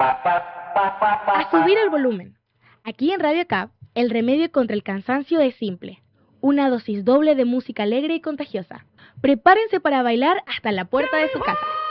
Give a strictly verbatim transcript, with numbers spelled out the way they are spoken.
A subir el volumen. Aquí en Radio Cap, el remedio contra el cansancio es simple. Una dosis doble de música alegre y contagiosa. Prepárense para bailar hasta la puerta de su casa.